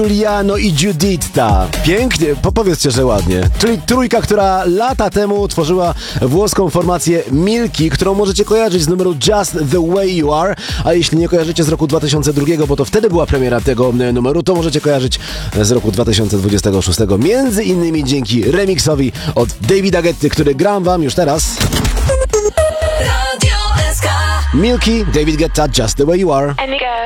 Giuliano i Giuditta. Pięknie, powiedzcie, że ładnie. Czyli trójka, która lata temu tworzyła włoską formację Milky, którą możecie kojarzyć z numeru Just the Way You Are, a jeśli nie kojarzycie z roku 2002, bo to wtedy była premiera tego numeru, to możecie kojarzyć z roku 2026, między innymi dzięki remiksowi od Davida Guetty, który gram wam już teraz. Radio SK. Milky, David Guetta, Just the Way You Are. Amigo.